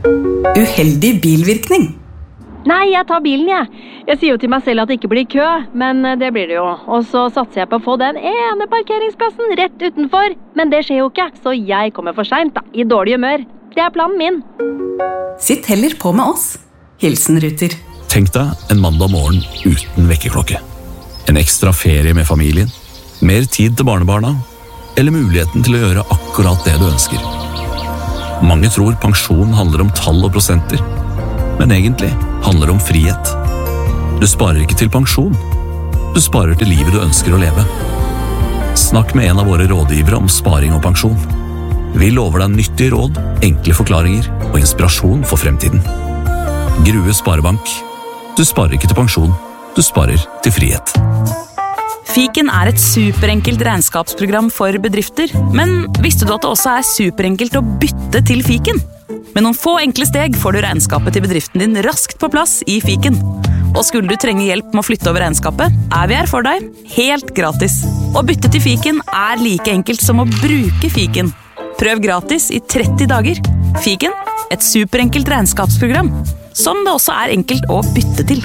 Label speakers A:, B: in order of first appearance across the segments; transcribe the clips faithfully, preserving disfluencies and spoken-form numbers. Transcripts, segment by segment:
A: Uheldig bilvirkning.
B: Nei, jeg tar bilen, jeg. Jeg sier jo til meg selv at det ikke blir kø, men det blir det jo. Og så satser jeg på å få den ene parkeringsplassen rett utenfor. Men det skjer jo ikke, så jeg kommer for sent da, i dårlig humør. Det er planen min.
A: Sitt heller på med oss. Hilsen Ruter.
C: Tenk deg en mandag morgen uten vekkerklokke. En ekstra ferie med familien, mer tid til barnebarna, eller muligheten til å gjøre akkurat det du ønsker. Mange tror pensjon handler om tall og prosenter, men egentlig handler det om frihet. Du sparer ikke til pensjon. Du sparer til livet du ønsker å leve. Snakk med en av våre rådgivere om sparing og pensjon. Vi lover deg nyttige råd, enkle forklaringer og inspirasjon for fremtiden. Grue Sparebank. Du sparer ikke til pensjon. Du sparer til frihet.
D: Fiken er et superenkelt regnskapsprogram for bedrifter, men visste du at det også er superenkelt å bytte til Fiken? Med noen få enkle steg får du regnskapet til bedriften din raskt på plass i Fiken. Og skulle du trenge hjelp med å flytte over regnskapet, er vi her for deg, helt gratis. Å bytte til Fiken er like enkelt som å bruke Fiken. Prøv gratis i tretti dager. Fiken, et superenkelt regnskapsprogram, som det også er enkelt å bytte til.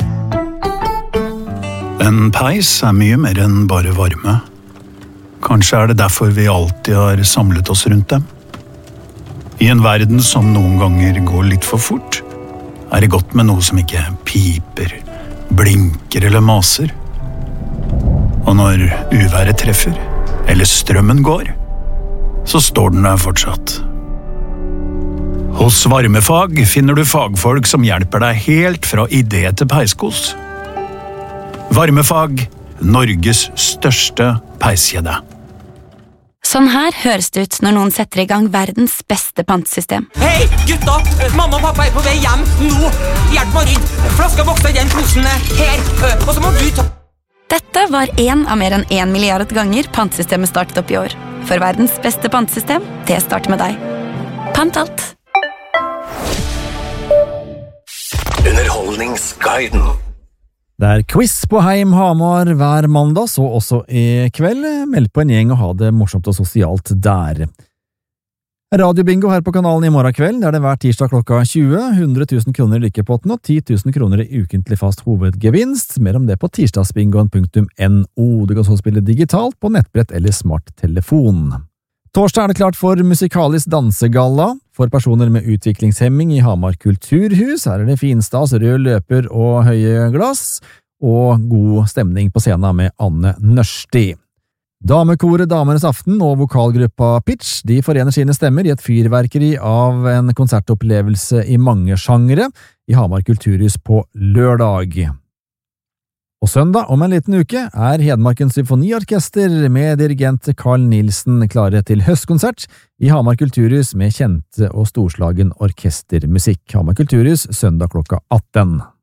E: En peis er mye mer enn bare varme. Kanskje er det derfor vi alltid har samlet oss rundt dem. I en verden som noen ganger går litt for fort, er det godt med noe som ikke piper, blinker eller maser. Og når uværet treffer, eller strømmen går, så står den der fortsatt. Hos Varmefag finner du fagfolk som hjelper deg helt fra idé til peiskos. Varmefag, Norges største peiskjede.
F: Sånn her høres det ut når noen setter i gang verdens beste pantesystem.
G: Hei, gutta! Mamma og pappa er på vei hjem nå! Hjelp meg rydd! Flaska vokser i den posen her, og så må du ta...
F: Dette var en av mer enn en milliard ganger pantesystemet startet opp i år. For verdens beste pantesystem, det starter med deg. Pant alt!
H: Underholdningsguiden.
I: Det er quiz på Heim Hamar hver mandag, så også i kveld. Meld på en gjeng og ha det morsomt og sosialt der. Radiobingo her på kanalen i morgen kveld, der det hver tirsdag klokka tjue, hundre tusen kroner i lykkepotten og ti tusen kroner i ukentlig fast hovedgevinst. Mer om det på tirsdagsbingoen punktum no. Du kan så spille digitalt på nettbrett eller smarttelefon. Torsdag er det klart for musikalisk dansegalla for personer med utviklingshemming i Hamar kulturhus. Her er det finstas, rød løper og høye glass, og god stemning på scenen med Anne Nørsti. Damekoret Damenes Aften og vokalgruppa Pitch, de forener sine stemmer i et fyrverkeri av en konsertopplevelse i mange sjangere i Hamar kulturhus på lørdag. Og søndag, om en liten uke, er Hedmarkens Symfoniorkester med dirigent Carl Nilsen klare til høstkonsert i Hamar kulturhus med kjente og storslagen orkestermusikk. Hamar kulturhus søndag klokka atten.